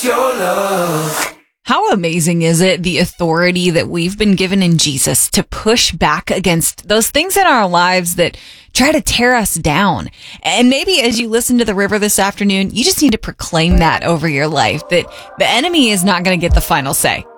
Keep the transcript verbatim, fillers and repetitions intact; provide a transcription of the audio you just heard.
your love. How amazing is it, the authority that we've been given in Jesus to push back against those things in our lives that try to tear us down? And maybe as you listen to the river this afternoon, you just need to proclaim that over your life, that the enemy is not going to get the final say.